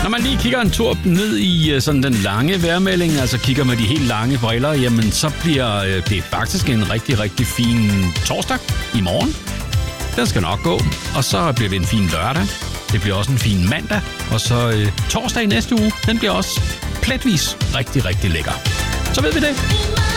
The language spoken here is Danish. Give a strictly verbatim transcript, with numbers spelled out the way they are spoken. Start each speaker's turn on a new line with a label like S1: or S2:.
S1: Når man lige kigger en tur ned i sådan den lange vejrmelding, altså kigger med de helt lange briller, jamen så bliver det faktisk en rigtig, rigtig fin torsdag i morgen. Den skal nok gå, og så bliver det en fin lørdag. Det bliver også en fin mandag, og så øh, torsdag i næste uge, den bliver også pletvis rigtig, rigtig lækker. Så ved vi det.